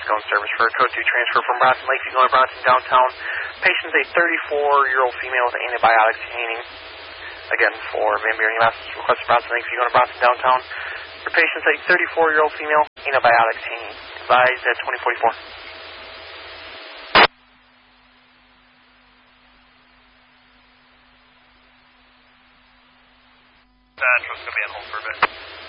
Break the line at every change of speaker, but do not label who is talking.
Stone Service for a code 2 transfer from Bronson Lakeview going to Bronson downtown. Patient's a 34-year-old female with antibiotics caning. Again, for Van Buren EMS, request Bronson Lakeview going to Bronson downtown. For patient's a 34-year-old female, antibiotics caning. Advised at 2044.
Just going to be on hold for a bit.